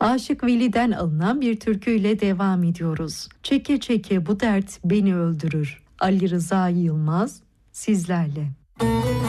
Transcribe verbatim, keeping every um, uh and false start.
Aşık Veli'den alınan bir türküyle devam ediyoruz. Çeke çeke bu dert beni öldürür. Ali Rıza Yılmaz sizlerle.